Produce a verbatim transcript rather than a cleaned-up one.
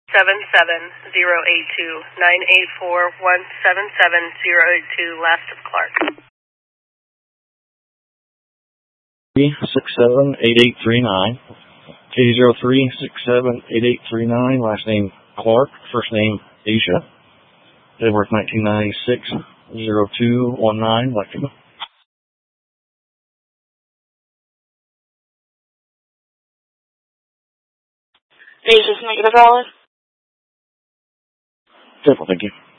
seven seven zero eight two, nine eight four one seven seven zero eight two, last of Clark. six seven eight eight three nine. K zero three six seven eight eight three nine, last name Clark, first name Asia. Date of birth nineteen ninety-six, zero two one nine, Lexington. Asia's negative valid. Simple, thank you.